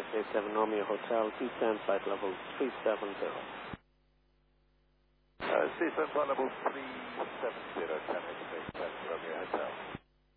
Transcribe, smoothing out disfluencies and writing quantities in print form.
87 Romeo Hotel, descend flight level 370. Descend flight level 370.